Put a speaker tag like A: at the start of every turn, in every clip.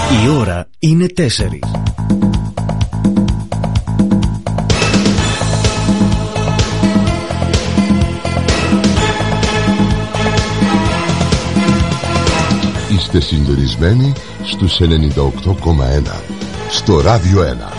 A: Η ώρα είναι 4.
B: Είστε συντονισμένοι στους 98,1 στο Ράδιο 1.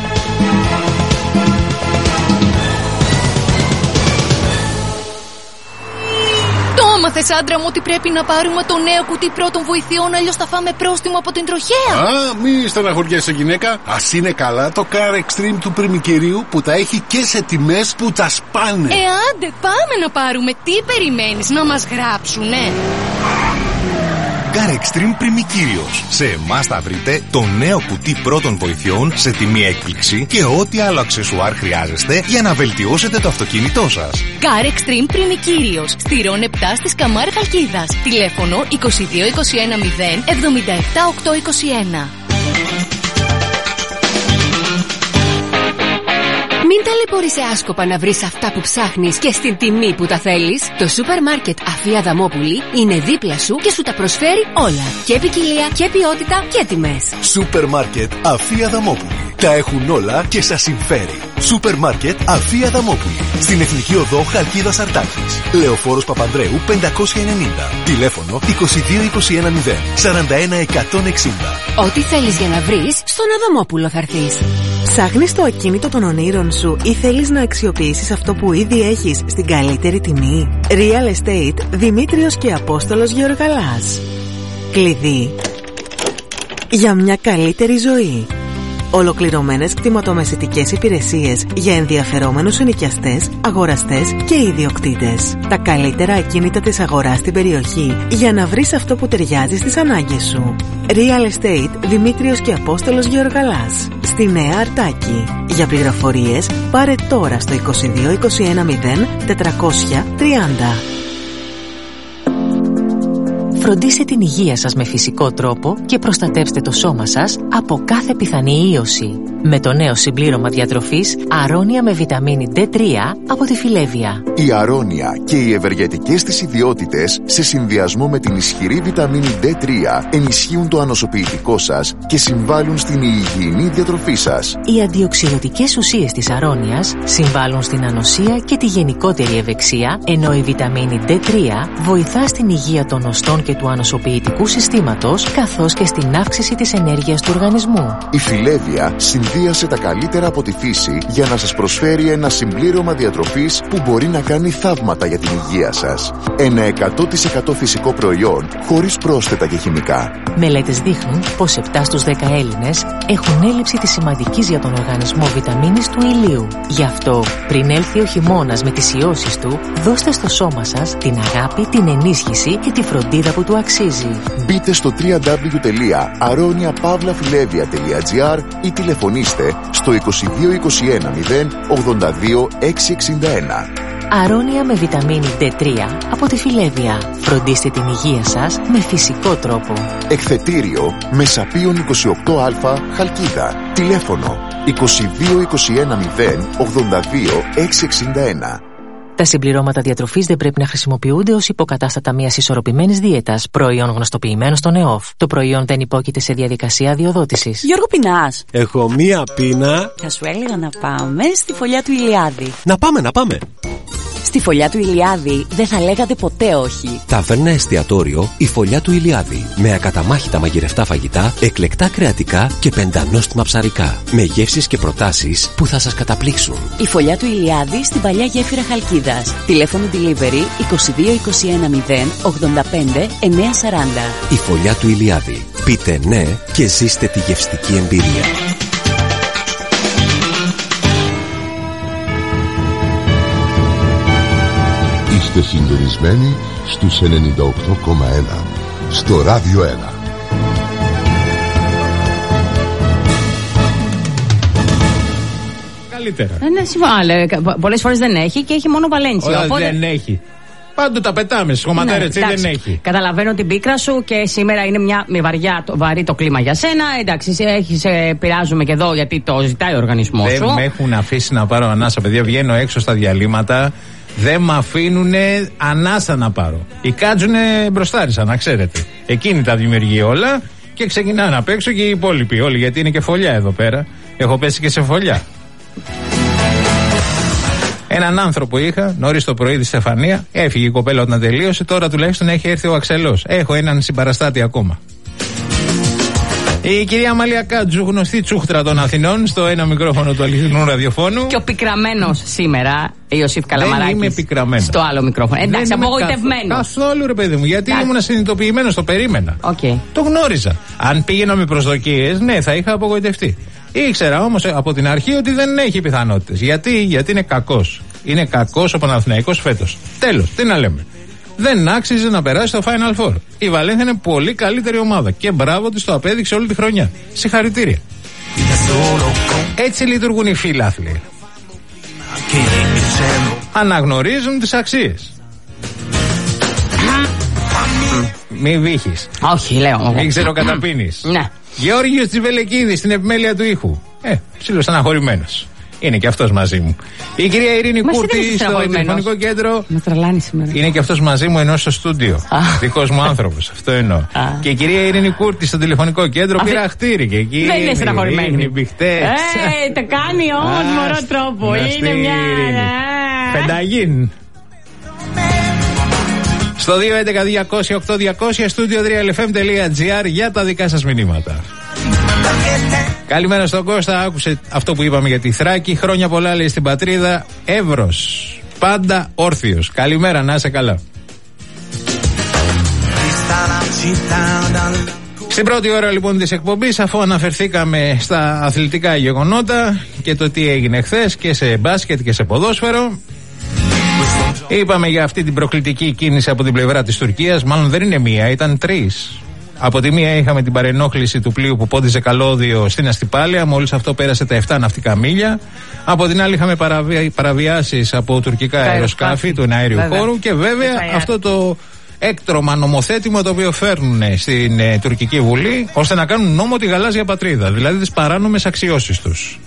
C: Μάθες, άντρα μου, ότι πρέπει να πάρουμε το νέο κουτί πρώτων βοηθειών, αλλιώς θα φάμε πρόστιμο από την τροχέα.
D: Μη στεναχωριέσαι, γυναίκα. Ας είναι καλά το Car Extreme του πριμικερίου που τα έχει και σε τιμές που τα σπάνε.
C: Άντε, πάμε να πάρουμε. Τι περιμένεις, να μας γράψουνε?
E: Car Extreme Πριμικύριος. Σε εμάς θα βρείτε το νέο κουτί πρώτων βοηθειών σε τιμή έκπληξη και ό,τι άλλο αξεσουάρ χρειάζεστε για να βελτιώσετε το αυτοκίνητό σας.
C: Car Extreme Πριμικύριος. Στηρών 7 στη Καμάρ Χαλκίδας. Τηλέφωνο 22 21 0 77 821.
F: Μην ταλαιπωρείσαι άσκοπα να βρεις αυτά που ψάχνεις και στην τιμή που τα θέλεις. Το σούπερ μάρκετ Αφία Δαμόπουλη είναι δίπλα σου και σου τα προσφέρει όλα. Και ποικιλία και ποιότητα και τιμές.
G: Σούπερ μάρκετ Αφία Δαμόπουλη. Τα έχουν όλα και σας συμφέρει. Σούπερ μάρκετ Αφία Δαμόπουλη. Στην Εθνική Οδό Χαλκίδας Αρτάκης. Λεωφόρος Παπανδρέου 590. Τηλέφωνο 22 21 0 41 160.
F: Ό,τι θέλεις για να βρεις, στον Αδαμόπουλο θα έρθεις.
H: Ψάχνεις το ακίνητο των ονείρων σου ή θέλεις να αξιοποιήσεις αυτό που ήδη έχεις στην καλύτερη τιμή? Real Estate Δημήτριος και Απόστολος Γεωργαλάς. Κλειδί για μια καλύτερη ζωή. Ολοκληρωμένες κτηματομεσητικές υπηρεσίες για ενδιαφερόμενους ενοικιαστές, αγοραστές και ιδιοκτήτες. Τα καλύτερα ακίνητα της αγοράς στην περιοχή για να βρεις αυτό που ταιριάζει στις ανάγκες σου. Real Estate Δημήτριος και Απόστολος Γεωργαλάς. Στη Νέα Αρτάκη. Για πληροφορίες πάρε τώρα στο 22 21 0 430.
I: Φροντίστε την υγεία σας με φυσικό τρόπο και προστατεύστε το σώμα σας από κάθε πιθανή ίωση. Με το νέο συμπλήρωμα διατροφής Αρώνια με βιταμίνη D3 από τη Φιλέβια.
J: Η Αρώνια και οι ευεργετικές της ιδιότητες σε συνδυασμό με την ισχυρή βιταμίνη D3 ενισχύουν το ανοσοποιητικό σας και συμβάλλουν στην υγιεινή διατροφή σας.
I: Οι αντιοξυδοτικές ουσίες της Αρώνιας συμβάλλουν στην ανοσία και τη γενικότερη ευεξία, ενώ η βιταμίνη D3 βοηθά στην υγεία των οστών και του ανοσοποιητικού συστήματος, καθώς και στην αύξηση της ενέργειας του οργανισμού.
J: Η Φιλέβια συνδύασε τα καλύτερα από τη φύση για να σας προσφέρει ένα συμπλήρωμα διατροφής που μπορεί να κάνει θαύματα για την υγεία σας. Ένα 100% φυσικό προϊόν χωρίς πρόσθετα και χημικά.
I: Μελέτες δείχνουν πως 7 στους 10 Έλληνες έχουν έλλειψη της σημαντικής για τον οργανισμό βιταμίνης του ηλίου. Γι' αυτό, πριν έλθει ο χειμώνας με τις ιώσεις του, δώστε στο σώμα σας την αγάπη, την ενίσχυση και τη φροντίδα που του αξίζει.
J: Μπείτε στο www.aroniapavlafilevia.gr ή τηλεφωνήστε στο 22 21 0 82 661.
I: Αρώνια με βιταμίνη D3 από τη Φιλέβια. Φροντίστε την υγεία σας με φυσικό τρόπο.
J: Εκθετήριο Μεσαπίων 28α Χαλκίδα. Τηλέφωνο 22 21 0 82 661.
I: Τα συμπληρώματα διατροφής δεν πρέπει να χρησιμοποιούνται ως υποκατάστατα μιας ισορροπημένης δίαιτας, προϊόν γνωστοποιημένο στον ΕΟΦ. Το προϊόν δεν υπόκειται σε διαδικασία αδειοδότησης.
K: Γιώργο, πεινάς?
L: Έχω μία πείνα.
K: Θα σου έλεγα να πάμε στη φωλιά του Ηλιάδη.
L: Να πάμε.
K: Στη φωλιά του Ηλιάδη δεν θα λέγατε ποτέ όχι.
L: Ταβέρνα εστιατόριο η Φωλιά του Ηλιάδη. Με ακαταμάχητα μαγειρευτά φαγητά, εκλεκτά κρεατικά και πεντανόστιμα ψαρικά. Με γεύσεις και προτάσεις που θα σας καταπλήξουν.
K: Η Φωλιά του Ηλιάδη στην παλιά γέφυρα Χαλκίδας. Τηλέφωνο delivery 22 21 0 85 940.
L: Η Φωλιά του Ηλιάδη. Πείτε ναι και ζήστε τη γευστική εμπειρία.
B: Είστε συντονισμένοι στους 98,1 στο Ράδιο 1.
M: Καλύτερα.
N: Πολλές φορές δεν έχει και έχει μόνο Βαλένσια.
M: Οπότε... Δεν έχει. Πάντου τα πετάμε στις χωματέρες, δεν έχει.
N: Καταλαβαίνω την πίκρα σου και σήμερα είναι βαρύ το κλίμα για σένα. Εντάξει, πειράζουμε και εδώ γιατί το ζητάει ο οργανισμός σου.
M: Δεν με έχουν αφήσει να πάρω ανάσα, παιδιά. Βγαίνω έξω στα διαλύματα. Δεν με αφήνουν ανάσα να πάρω. Οι κάτζουνε μπροστάρισα, να ξέρετε. Εκείνη τα δημιουργεί όλα. Και ξεκινάνε απ' έξω και οι υπόλοιποι όλοι, γιατί είναι και φωλιά εδώ πέρα. Έχω πέσει και σε φωλιά. Έναν άνθρωπο είχα νωρίς το πρωί τη Στεφανία. Έφυγε η κοπέλα όταν τελείωσε. Τώρα τουλάχιστον έχει έρθει ο Αξελός. Έχω έναν συμπαραστάτη ακόμα. Η κυρία Αμαλία Κάτζου, γνωστή τσούχτρα των Αθηνών, στο ένα μικρόφωνο του αληθινού ραδιοφώνου. Και
N: ο πικραμένος σήμερα, Ιωσήφ Καλαμαράκης.
M: Δεν είμαι πικραμένος.
N: Στο άλλο μικρόφωνο. Εντάξει, απογοητευμένος.
M: Καθόλου, ρε παιδί μου, γιατί ήμουν συνειδητοποιημένος, το περίμενα.
N: Okay.
M: Το γνώριζα. Αν πήγαινα με προσδοκίες, ναι, θα είχα απογοητευτεί. Ήξερα όμως από την αρχή ότι δεν έχει πιθανότητες. Γιατί είναι κακός. Είναι κακός ο Παναθηναϊκός φέτος. Τέλος, τι να λέμε. Δεν άξιζε να περάσει στο Final Four. Η Βαλένθια είναι πολύ καλύτερη ομάδα και μπράβο της, το απέδειξε όλη τη χρονιά. Συγχαρητήρια. Έτσι λειτουργούν οι φίλαθλοι. Αναγνωρίζουν τις αξίες. Μη βύχεις.
N: Όχι, λέω.
M: Μην ξεροκαταπίνεις.
N: Ναι.
M: Γεώργιος Τσιβελεκίδης στην επιμέλεια του ήχου. Ψήλος αναχωρημένος. Είναι και αυτός μαζί μου. Η κυρία Ειρήνη Κούρτη στο τηλεφωνικό κέντρο.
N: Με τρελάνει σήμερα.
M: Είναι και αυτός μαζί μου, ενώ στο στούντιο. Δικός μου άνθρωπος, αυτό εννοώ. Και η κυρία Ειρήνη Κούρτη στο τηλεφωνικό κέντρο πήρα χτύρι και εκεί.
N: Δεν είναι στεναχωρημένη.
M: Είναι μπιχτές.
N: Το κάνει όμως με ωραίο τρόπο. Είναι μια.
M: Πενταγίν. Στο 211-200-8200 στούντιο 3lfm.gr για τα δικά σας μηνύματα. Καλημέρα στον Κώστα, άκουσε αυτό που είπαμε για τη Θράκη. Χρόνια πολλά, λέει, στην πατρίδα. Εύρος, πάντα όρθιος. Καλημέρα, να είσαι καλά. Στην πρώτη ώρα λοιπόν της εκπομπής, αφού αναφερθήκαμε στα αθλητικά γεγονότα και το τι έγινε χθες και σε μπάσκετ και σε ποδόσφαιρο, είπαμε για αυτή την προκλητική κίνηση από την πλευρά της Τουρκίας. Μάλλον δεν είναι μία, ήταν τρεις. Από τη μία είχαμε την παρενόχληση του πλοίου που πόντιζε καλώδιο στην Αστυπάλαια, μόλις αυτό πέρασε τα 7 ναυτικά μίλια. Από την άλλη είχαμε παραβιάσεις από τουρκικά αεροσκάφη του εναέριου χώρου και βέβαια αυτό το έκτρωμα νομοθέτημα το οποίο φέρνουν στην τουρκική βουλή ώστε να κάνουν νόμο τη γαλάζια πατρίδα, δηλαδή τις παράνομες αξιώσεις τους.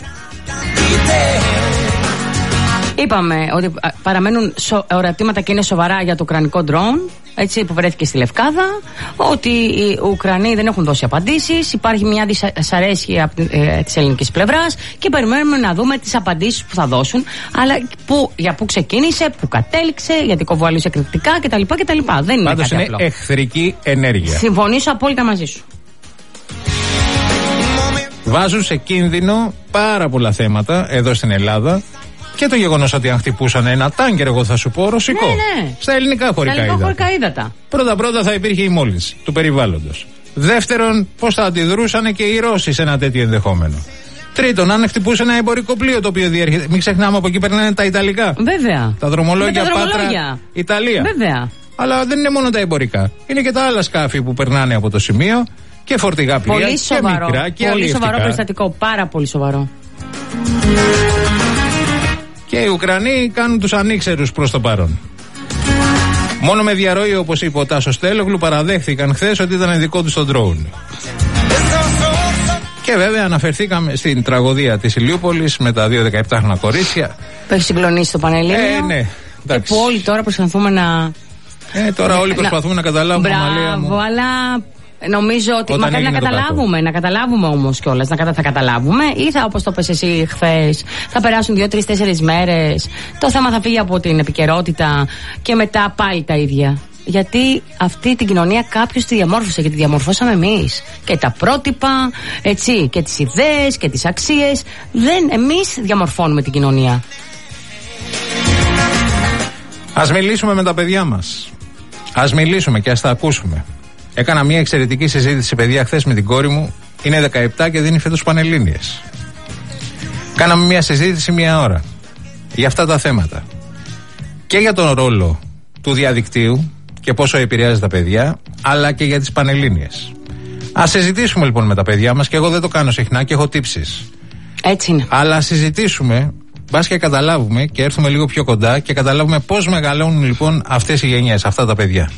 N: Είπαμε ότι παραμένουν ερωτήματα και είναι σοβαρά για το ουκρανικό ντρόουν, έτσι, που βρέθηκε στη Λευκάδα, ότι οι Ουκρανοί δεν έχουν δώσει απαντήσεις, υπάρχει μια δυσαρέσκεια της ελληνικής πλευράς και περιμένουμε να δούμε τις απαντήσεις που θα δώσουν, αλλά για πού ξεκίνησε, πού κατέληξε, γιατί κοβουαλούσε κριτικά κτλ. Δεν είναι
M: πάντως
N: κάτι
M: είναι
N: απλό.
M: εχθρική ενέργεια.
N: Συμφωνήσω απόλυτα μαζί σου.
M: Βάζουν σε κίνδυνο πάρα πολλά θέματα εδώ στην Ελλάδα. Και το γεγονός ότι αν χτυπούσαν ένα τάγκερ, εγώ θα σου πω, ρωσικό.
N: Ναι.
M: Στα ελληνικά χωρικά
N: ύδατα.
M: Πρώτα θα υπήρχε η μόλυνση του περιβάλλοντος. Δεύτερον, πώς θα αντιδρούσαν και οι Ρώσοι σε ένα τέτοιο ενδεχόμενο. Τρίτον, αν χτυπούσε ένα εμπορικό πλοίο το οποίο διέρχεται. Μην ξεχνάμε, από εκεί περνάνε τα Ιταλικά.
N: Βέβαια.
M: Τα δρομολόγια Πάτρα, Ιταλία.
N: Βέβαια.
M: Αλλά δεν είναι μόνο τα εμπορικά. Είναι και τα άλλα σκάφη που περνάνε από το σημείο και φορτηγά πλοία
N: πολύ
M: και
N: σοβαρό,
M: μικρά και
N: πολύ
M: αλλιευτικά.
N: σοβαρό περιστατικό. Πάρα πολύ σοβαρό.
M: Και οι Ουκρανοί κάνουν τους ανήξερους προς το παρόν. Μόνο με διαρροή, όπως είπε ο Τάσος Τέλογλου, παραδέχθηκαν χθες ότι ήταν δικό τους το ντρόουν. Και βέβαια αναφερθήκαμε στην τραγωδία της Ηλιούπολης με τα 2 17χρονα κορίτσια.
N: Που έχει συγκλονίσει το Πανελλήνιο.
M: Ναι.
N: Και που όλοι τώρα προσπαθούμε να.
M: Τώρα όλοι προσπαθούμε να καταλάβουμε.
N: Μπράβο, αλλά νομίζω ότι. Μακάρι να καταλάβουμε όμως κιόλας. Θα καταλάβουμε, ή θα, όπως το πες εσύ χθες, θα περάσουν 2, 3, 4 μέρες. Το θέμα θα φύγει από την επικαιρότητα και μετά πάλι τα ίδια. Γιατί αυτή την κοινωνία κάποιος τη διαμόρφωσε και τη διαμορφώσαμε εμείς. Και τα πρότυπα, έτσι, και τις ιδέες και τις αξίες. Εμείς διαμορφώνουμε την κοινωνία.
M: Ας μιλήσουμε με τα παιδιά μας. Ας μιλήσουμε και ας τα ακούσουμε. Έκανα μια εξαιρετική συζήτηση, παιδιά, χθες με την κόρη μου. Είναι 17 και δίνει φέτος Πανελλήνιες. Κάναμε μια συζήτηση 1 ώρα για αυτά τα θέματα. Και για τον ρόλο του διαδικτύου και πόσο επηρεάζει τα παιδιά, αλλά και για τις Πανελλήνιες. Ας συζητήσουμε λοιπόν με τα παιδιά μας, και εγώ δεν το κάνω συχνά και έχω τύψεις.
N: Έτσι είναι.
M: Αλλά ας συζητήσουμε, μπας και καταλάβουμε και έρθουμε λίγο πιο κοντά και καταλάβουμε πώς μεγαλώνουν λοιπόν αυτές οι γενιές, αυτά τα παιδιά.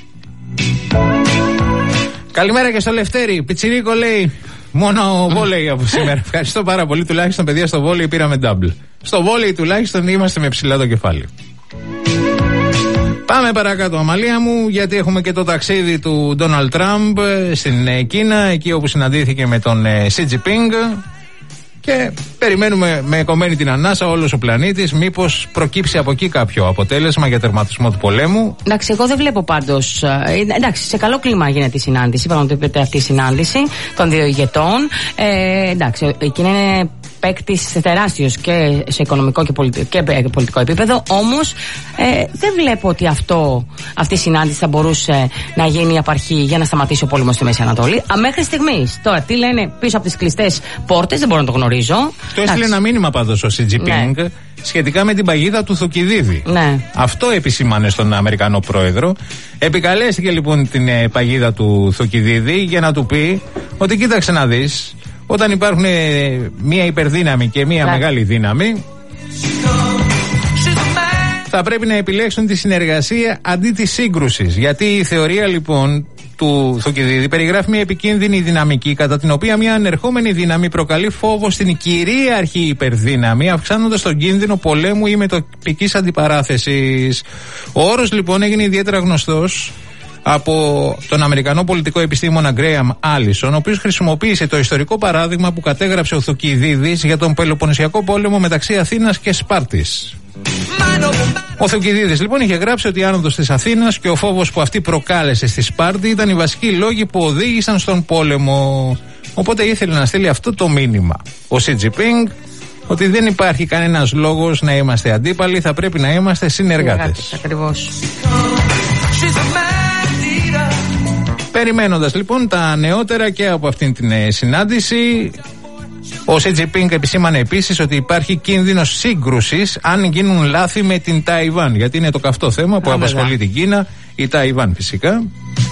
M: Καλημέρα και στο Λευτέρη. Πιτσιρίκο λέει: μόνο βόλεϊ από σήμερα. Ευχαριστώ πάρα πολύ. Τουλάχιστον, παιδιά, στο βόλεϊ πήραμε double. Στο βόλεϊ τουλάχιστον είμαστε με ψηλά το κεφάλι. Πάμε παρακάτω, Αμαλία μου, γιατί έχουμε και το ταξίδι του Ντόναλντ Τραμπ στην Κίνα, εκεί όπου συναντήθηκε με τον Xi Jinping. Και περιμένουμε με κομμένη την ανάσα όλος ο πλανήτης μήπως προκύψει από εκεί κάποιο αποτέλεσμα για τερματισμό του πολέμου.
N: Εντάξει, εγώ δεν βλέπω πάντως. Εντάξει, σε καλό κλίμα γίνεται η συνάντηση. Πραγματοποιείται αυτή η συνάντηση των δύο ηγετών. Εντάξει, η Κίνα είναι παίκτης τεράστιος και σε οικονομικό και πολιτικό επίπεδο. Όμως δεν βλέπω ότι αυτή η συνάντηση θα μπορούσε να γίνει η απαρχή για να σταματήσει ο πόλεμος στη Μέση Ανατολή. Μέχρι στιγμής. Τώρα, τι λένε πίσω από τις κλειστές πόρτες, δεν μπορώ να το γνωρίζω.
M: Το έστειλε ένα μήνυμα πάντως ο Xi Jinping, ναι, σχετικά με την παγίδα του Θουκυδίδη.
N: Ναι.
M: Αυτό επισήμανε στον Αμερικανό πρόεδρο. Επικαλέστηκε λοιπόν την παγίδα του Θουκυδίδη για να του πει ότι κοίταξε να δεις, όταν υπάρχουν μία υπερδύναμη και μία μεγάλη δύναμη, θα πρέπει να επιλέξουν τη συνεργασία αντί της σύγκρουσης. Γιατί η θεωρία λοιπόν του Θουκυδίδη περιγράφει μια επικίνδυνη δυναμική κατά την οποία μια ανερχόμενη δύναμη προκαλεί φόβο στην κυρίαρχη υπερδύναμη, αυξάνοντας τον κίνδυνο πολέμου ή μετοπικής αντιπαράθεσης. Ο όρος λοιπόν έγινε ιδιαίτερα γνωστός από τον Αμερικανό πολιτικό επιστήμονα Γκρέαμ Άλισον, ο οποίος χρησιμοποίησε το ιστορικό παράδειγμα που κατέγραψε ο Θουκυδίδης για τον Πελοποννησιακό πόλεμο μεταξύ Αθήνας και Σπάρτης. Ο Θουκυδίδης λοιπόν είχε γράψει ότι η άνοδος της Αθήνας και ο φόβος που αυτή προκάλεσε στη Σπάρτη ήταν οι βασικοί λόγοι που οδήγησαν στον πόλεμο. Οπότε ήθελε να στείλει αυτό το μήνυμα ο Xi Jinping, ότι δεν υπάρχει κανένας λόγος να είμαστε αντίπαλοι, θα πρέπει να είμαστε συνεργάτες.
N: Ακριβώς.
M: Περιμένοντας λοιπόν τα νεότερα και από αυτήν την συνάντηση, ο Xi Jinping επισήμανε επίσης ότι υπάρχει κίνδυνος σύγκρουσης αν γίνουν λάθη με την Ταϊβάν, γιατί είναι το καυτό θέμα που απασχολεί την Κίνα, η Ταϊβάν φυσικά.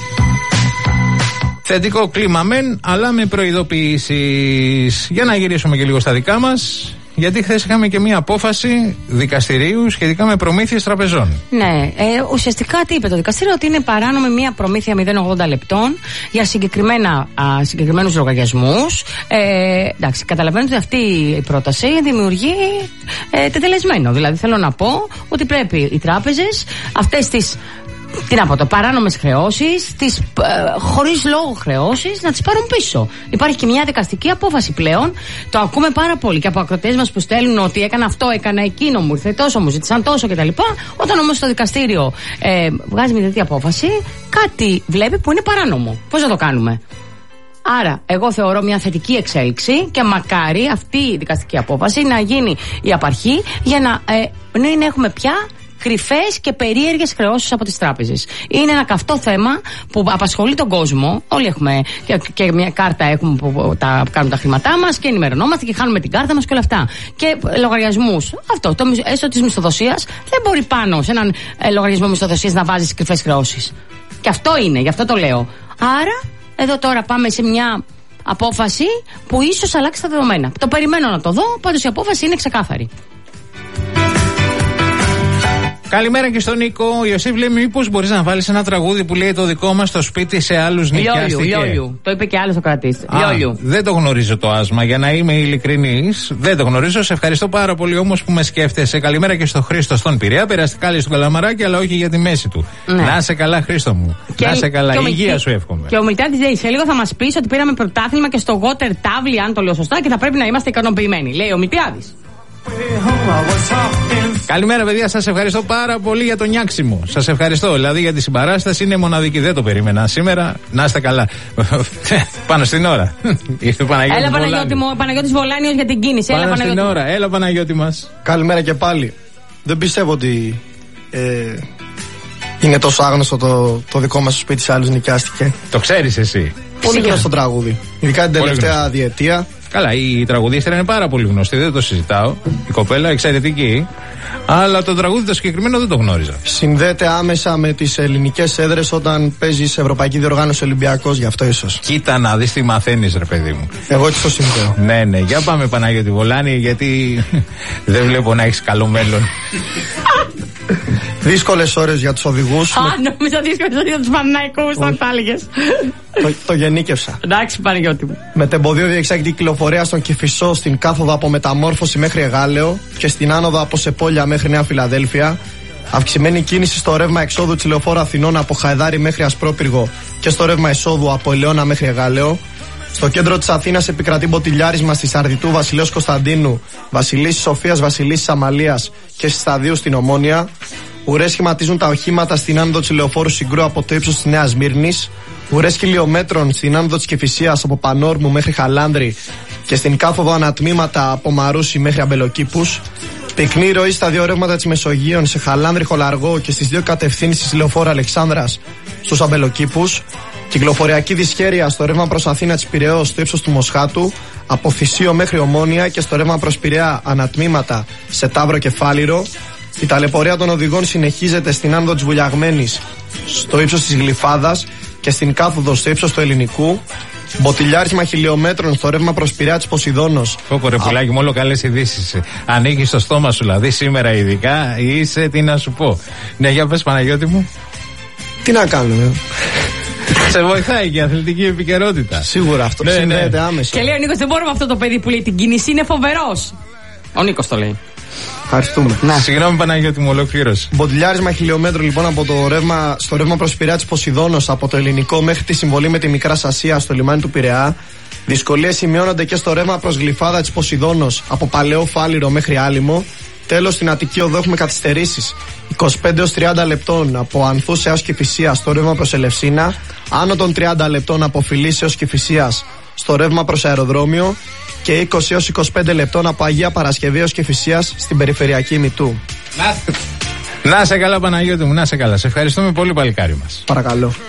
M: Θετικό κλίμα μεν, αλλά με προειδοποιήσεις. Για να γυρίσουμε και λίγο στα δικά μας, γιατί χθες είχαμε και μία απόφαση δικαστηρίου σχετικά με προμήθειες τραπεζών.
N: Ναι, ουσιαστικά τι είπε το δικαστήριο, ότι είναι παράνομη μία προμήθεια 0,80 λεπτών για συγκεκριμένους λογαριασμούς. Εντάξει, καταλαβαίνετε ότι αυτή η πρόταση δημιουργεί τετελεσμένο. Δηλαδή θέλω να πω ότι πρέπει οι τράπεζες αυτές τις παράνομες χρεώσεις, χωρίς λόγο χρεώσεις, να τις πάρουν πίσω. Υπάρχει και μια δικαστική απόφαση πλέον. Το ακούμε πάρα πολύ και από ακροτές μας που στέλνουν ότι έκανα αυτό, έκανα εκείνο, μου ήρθε τόσο, μου ζήτησαν τόσο κτλ. Όταν όμως το δικαστήριο βγάζει μια τέτοια απόφαση, κάτι βλέπει που είναι παράνομο. Πώς να το κάνουμε? Άρα, εγώ θεωρώ μια θετική εξέλιξη και μακάρι αυτή η δικαστική απόφαση να γίνει η απαρχή για να μην έχουμε πια κρυφές και περίεργες χρεώσεις από τις τράπεζες. Είναι ένα καυτό θέμα που απασχολεί τον κόσμο. Όλοι έχουμε και μια κάρτα έχουμε που κάνουμε τα χρήματά μας και ενημερωνόμαστε και χάνουμε την κάρτα μας και όλα αυτά. Και λογαριασμούς. Αυτό, έστω της μισθοδοσίας, δεν μπορεί πάνω σε έναν λογαριασμό μισθοδοσίας να βάζεις κρυφές χρεώσεις. Και αυτό είναι, γι' αυτό το λέω. Άρα, εδώ τώρα πάμε σε μια απόφαση που ίσως αλλάξει τα δεδομένα. Το περιμένω να το δω, πάντως η απόφαση είναι ξεκάθαρη.
M: Καλημέρα και στον Νίκο. Ο Ιωσήφ λέει: μήπως μπορείς να βάλεις ένα τραγούδι που λέει το δικό μας στο σπίτι σε άλλους νοικιάστηκε?
N: Λιόλιου. Το είπε και άλλος ο κρατής. Λιόλιου.
M: Δεν το γνωρίζω το άσμα, για να είμαι ειλικρινής. Δεν το γνωρίζω. Σε ευχαριστώ πάρα πολύ όμως που με σκέφτεσαι. Καλημέρα και στον Χρήστο στον Πειραιά. Περαστικά λέει στον Καλαμαράκι, αλλά όχι για τη μέση του. Ναι. Να είσαι καλά, Χρήστο μου. Και να είσαι καλά. Υγεία σου εύχομαι.
N: Και ο Μιλτάδης λέει: σε λίγο θα μας πεις ότι πήραμε πρωτάθλημα και στο Water Tavli, αν το λέω σωστά, και θα πρέπει να είμαστε ικανοποιημένοι. Λέει ο Μιλτάδης.
M: Καλημέρα, παιδιά. Σας ευχαριστώ πάρα πολύ για το νιάξιμο. Σας ευχαριστώ. Δηλαδή για τη συμπαράσταση είναι μοναδική. Δεν το περίμενα σήμερα. Να είστε καλά. Πάνω στην ώρα. Ήρθε ο Παναγιώτης.
N: Έλα, Παναγιώτη μου. Παναγιώτης Βολάνιος για την κίνηση.
M: Πάνω στην ώρα. Έλα, Παναγιώτη μας.
A: Καλημέρα και πάλι. Δεν πιστεύω ότι είναι τόσο άγνωστο το δικό μας σπίτι σε άλλους νοικιάστηκε.
M: Το ξέρεις εσύ?
A: Πολύ γνωστό τραγούδι. Ειδικά την τελευταία διετία.
M: Καλά, η τραγουδίστρια είναι πάρα πολύ γνωστή, δεν το συζητάω. Η κοπέλα εξαιρετική. Αλλά το τραγούδι το συγκεκριμένο δεν το γνώριζα.
A: Συνδέεται άμεσα με τις ελληνικές έδρες όταν παίζει σε Ευρωπαϊκή Διοργάνωση Ολυμπιακός, γι' αυτό ίσως.
M: Κοίτα να δεις τι μαθαίνεις, ρε παιδί μου.
A: Εγώ έτσι το συνδέω.
M: Ναι, για πάμε Παναγιώτη Βολάνη, γιατί δεν βλέπω να έχεις καλό μέλλον.
A: Δύσκολες ώρες για τους οδηγούς.
N: Νόμιζα δύσκολες ώρες για τους Παναθηναϊκούς, αν τα έλεγες.
A: Το γενίκευσα.
N: Εντάξει, Παναγιώτη μου.
A: Με τεμποδίο διεξάγει κυκλοφορία στον Κηφισό στην κάθοδο από Μεταμόρφωση μέχρι Εγάλεο και στην άνοδο από Σεπόλια μέχρι Νέα Φιλαδέλφια. Αυξημένη κίνηση στο ρεύμα εξόδου της λεωφόρου Αθηνών από Χαϊδάρη μέχρι Ασπρόπυργο και στο ρεύμα εισόδου από Ελαιώνα μέχρι Εγάλεο. Στο κέντρο της Αθήνας επικρατεί μποτιλιάρισμα στη Σαρδιτού Βασιλέως Κωνσταντίνου, Βασιλίσσης Σοφίας, Βασιλίσσης Αμαλίας και στη Σταδίου στην Ομόνια. Ουρές σχηματίζουν τα οχήματα στην άνοδο της λεωφόρου Συγκρού από το ύψος της Νέας Μύρνης. Ουρές χιλιόμετρων στην άνοδο της Κηφισίας από Πανόρμου μέχρι Χαλάνδρη και στην κάθοδο ανατμήματα από Μαρούσι μέχρι Αμπελοκήπους. Πυκνή ροή στα δύο ρεύματα της Μεσογείων σε Χαλάνδρη Χολαργό και στις δύο κατευθύνσεις της λεωφόρου Αλεξάνδρας στους Αμπελοκήπους. Κυκλοφοριακή δυσχέρεια στο ρεύμα προς Αθήνα της Πειραιώς στο ύψος του Μοσχάτου, από Θησίο μέχρι Ομόνια και στο ρεύμα προς Πειραιά ανατμήματα σε Ταύρο και Φάληρο. Η ταλαιπωρία των οδηγών συνεχίζεται στην άνοδο της Βουλιαγμένης στο ύψος της Γλυφάδας και στην κάθοδο στο ύψος του Ελληνικού. Μποτιλιάρισμα χιλιόμετρων στο ρεύμα προς Πειραιά της Ποσειδώνος.
M: Ρε πουλάκι μου, όλο καλές ειδήσεις. Ανοίγεις το στόμα σου, δηλαδή σήμερα ειδικά είσαι, τι να σου πω. Ναι, για πες Παναγιώτη μου.
A: Τι να κάνουμε.
M: Σε βοηθάει και η αθλητική επικαιρότητα.
A: Σίγουρα αυτό συνδέεται άμεσα.
N: Και λέει ο Νίκος, δεν μπορούμε αυτό το παιδί που λέει την κίνηση, είναι φοβερός. Ο Νίκος το λέει.
A: Ευχαριστούμε.
M: Συγγνώμη Παναγιώτη μου, ολοκλήρωση.
A: Μποτιλιάρισμα χιλιόμετρων λοιπόν από το ρεύμα, στο ρεύμα προς Πειραιά της Ποσειδώνος από το Ελληνικό μέχρι τη συμβολή με τη Μικρά Σασία στο λιμάνι του Πειραιά. Δυσκολίες σημειώνονται και στο ρεύμα προς Γλυφάδα της Ποσειδώνος από Παλαιό Φάληρο μέχρι Άλυμο. Τέλος, στην Αττική Οδό έχουμε καθυστερήσεις 25 έως 30 λεπτών από Ανθούς έως Κηφισίας στο ρεύμα προς Ελευσίνα, άνω των 30 λεπτών από Φιλής έως Κηφισίας στο ρεύμα προς Αεροδρόμιο και 20 έως 25 λεπτών από Αγία Παρασκευή έως Κηφισίας στην περιφερειακή Μητού.
M: Να σε καλά Παναγιώτη μου, να σε καλά. Σε ευχαριστούμε πολύ παλικάρι μας.
A: Παρακαλώ.